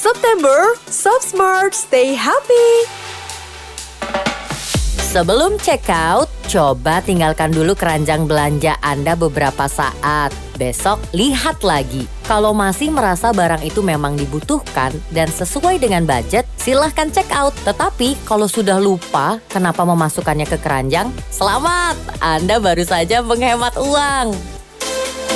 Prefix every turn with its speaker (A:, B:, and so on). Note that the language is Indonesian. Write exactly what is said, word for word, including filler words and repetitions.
A: September, Shop Smart, stay happy!
B: Sebelum check out, coba tinggalkan dulu keranjang belanja Anda beberapa saat. Besok lihat lagi. Kalau masih merasa barang itu memang dibutuhkan dan sesuai dengan budget, silahkan check out. Tetapi kalau sudah lupa kenapa memasukkannya ke keranjang, selamat! Anda baru saja menghemat uang.